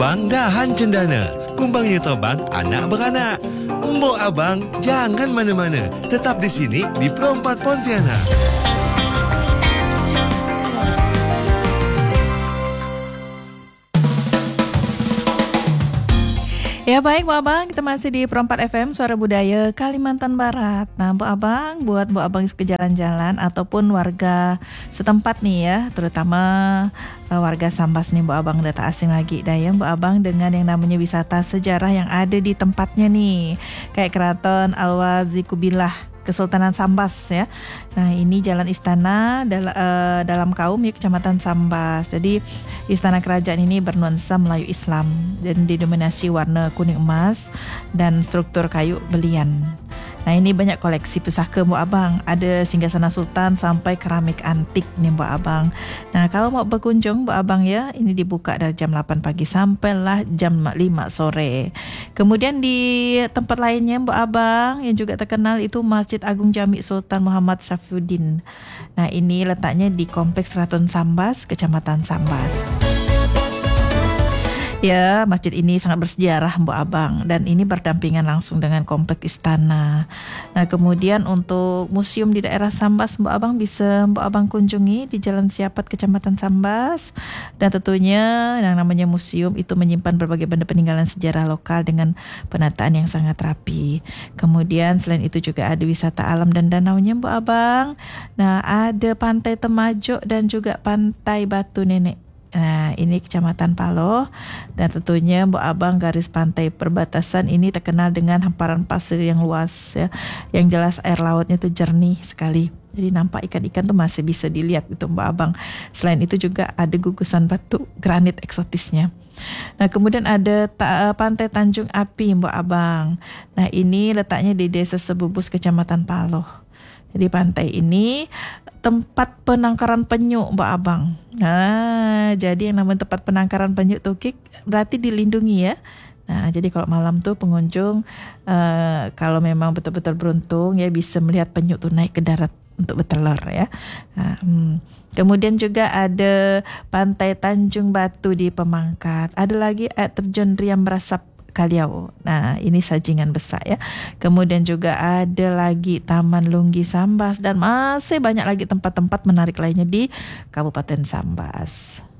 Bangdahan Cendana, kumbangnya terbang anak beranak. Mbok abang, jangan mana-mana. Tetap di sini di Perempat Pontianak. Ya baik Bu Abang, kita masih di Perempat FM Suara Budaya Kalimantan Barat. Nah Bu Abang, buat Bu Abang ke jalan-jalan ataupun warga setempat nih ya, terutama warga Sambas nih Bu Abang, udah tak asing lagi dah ya Bu Abang dengan yang namanya wisata sejarah yang ada di tempatnya nih. Kayak Keraton Al-Wazi Kubillah Kesultanan Sambas ya. Nah ini Jalan Istana dalam kaum ya Kecamatan Sambas. Jadi istana kerajaan ini bernuansa Melayu Islam dan didominasi warna kuning emas dan struktur kayu belian. Nah ini banyak koleksi pusaka Mbok Abang. Ada singgasana sultan sampai keramik antik nih Mbok Abang. Nah kalau mau berkunjung Mbok Abang ya, ini dibuka dari jam 8 pagi sampailah jam 5 sore. Kemudian di tempat lainnya Mbok Abang yang juga terkenal itu Masjid Agung Jami Sultan Muhammad Syafuddin. Nah ini letaknya di Kompleks Keraton Sambas, Kecamatan Sambas. Ya, masjid ini sangat bersejarah Mbok Abang dan ini berdampingan langsung dengan kompleks istana. Nah, kemudian untuk museum di daerah Sambas Mbok Abang bisa Mbok Abang kunjungi di Jalan Siapat Kecamatan Sambas. Dan tentunya yang namanya museum itu menyimpan berbagai benda peninggalan sejarah lokal dengan penataan yang sangat rapi. Kemudian selain itu juga ada wisata alam dan danaunya Mbok Abang. Nah, ada Pantai Temajuk dan juga Pantai Batu Nenek. Nah ini Kecamatan Paloh dan tentunya Mbok Abang garis pantai perbatasan ini terkenal dengan hamparan pasir yang luas ya, yang jelas air lautnya itu jernih sekali. Jadi nampak ikan-ikan tuh masih bisa dilihat gitu Mbok Abang. Selain itu juga ada gugusan batu granit eksotisnya. Nah kemudian ada Pantai Tanjung Api Mbok Abang. Nah ini letaknya di Desa Sebubus Kecamatan Paloh. Jadi pantai ini tempat penangkaran penyu Mbak Abang. Nah, jadi yang namanya tempat penangkaran penyu tuh Kik, berarti dilindungi ya. Nah, jadi kalau malam tuh pengunjung kalau memang betul-betul beruntung ya bisa melihat penyu tuh naik ke darat untuk bertelur ya. Nah, kemudian juga ada Pantai Tanjung Batu di Pemangkat. Ada lagi air terjun Riam Berasap Kaliau. Nah, ini sajingan besar ya. Kemudian juga ada lagi Taman Lunggi Sambas dan masih banyak lagi tempat-tempat menarik lainnya di Kabupaten Sambas.